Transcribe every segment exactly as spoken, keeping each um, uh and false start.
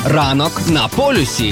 Ранок на полюсі.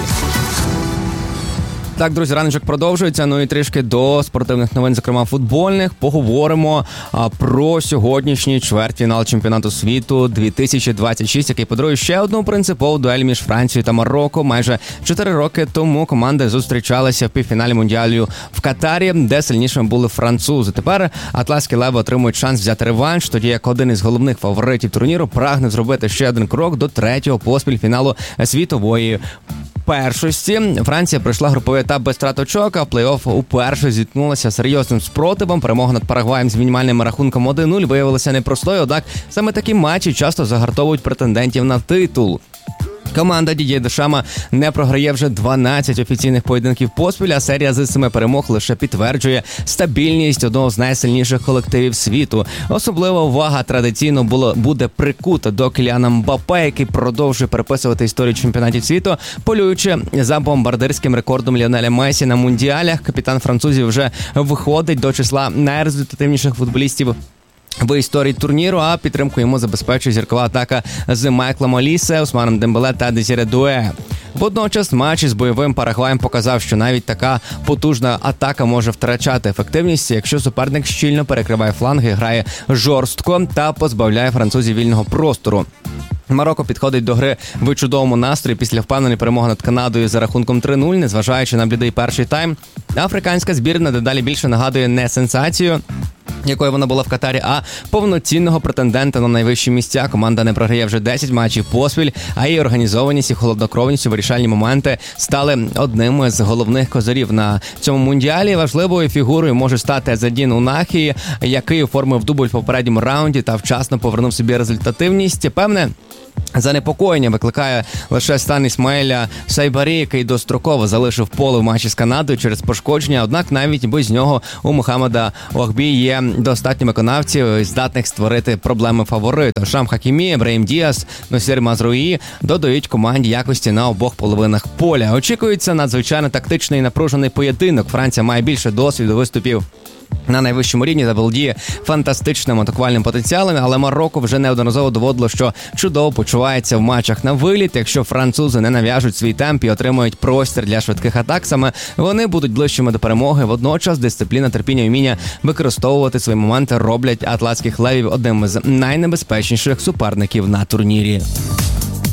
Так, друзі, раночок продовжується, ну і трішки до спортивних новин, зокрема футбольних. Поговоримо а, про сьогоднішній чвертьфінал чемпіонату світу дві тисячі двадцять шість, який подарує ще одну принципову дуель між Францією та Марокко. Майже чотири роки тому команди зустрічалися в півфіналі Мундіалю в Катарі, де сильнішими були французи. Тепер атлантські леви отримують шанс взяти реванш, тоді як один із головних фаворитів турніру прагне зробити ще один крок до третього поспіль фіналу світової першості. Франція пройшла груповий етап без втрат очок, а в плей-офф уперше зіткнулася з серйозним спротивом. Перемога над Парагваєм з мінімальним рахунком один нуль виявилася непростою, однак саме такі матчі часто загартовують претендентів на титул. Команда Дід'є Дешама не програє вже дванадцять офіційних поєдинків поспіль, а серія з семи перемог лише підтверджує стабільність одного з найсильніших колективів світу. Особлива увага традиційно було, буде прикута до Кіліана Мбаппе, який продовжує переписувати історію чемпіонатів світу, полюючи за бомбардирським рекордом Ліонеля Месі на Мундіалях. Капітан французів вже виходить до числа найрезультативніших футболістів в історії турніру, а підтримку йому забезпечує зіркова атака з Майклом Олісе, Усманом Дембеле та Дезіре Дуе. Водночас матч із бойовим Парагваєм показав, що навіть така потужна атака може втрачати ефективність, якщо суперник щільно перекриває фланги, грає жорстко та позбавляє французів вільного простору. Марокко підходить до гри в чудовому настрої після впевненої перемоги над Канадою за рахунком три нуль, незважаючи на блідий перший тайм. Африканська збірна дедалі більше нагадує не сенсацію, якою вона була в Катарі, а повноцінного претендента на найвищі місця. Команда не програє вже десять матчів поспіль, а її організованість і холоднокровність у вирішальні моменти стали одним з головних козирів на цьому мундіалі. Важливою фігурою може стати Азадін Унахі, який оформив дубль в попередньому раунді та вчасно повернув собі результативність. Певне занепокоєння викликає лише стан Ісмаїля Сайбарі, який достроково залишив поле в матчі з Канадою через пошкодження. Однак навіть без нього у Мухаммеда Огбі є достатньо виконавців, здатних створити проблеми фавориту. Шам Хакімі, Брейм Діас, Носір Мазруї додають команді якості на обох половинах поля. Очікується надзвичайно тактичний і напружений поєдинок. Франція має більше досвіду виступів на найвищому рівні та володіє фантастичним атакувальним потенціалом, але Марокко вже неодноразово доводило, що чудово почувається в матчах на виліт. Якщо французи не нав'яжуть свій темп і отримують простір для швидких атак, саме вони будуть ближчими до перемоги. Водночас дисципліна, терпіння і вміння використовувати свої моменти роблять атлантських левів одним з найнебезпечніших суперників на турнірі.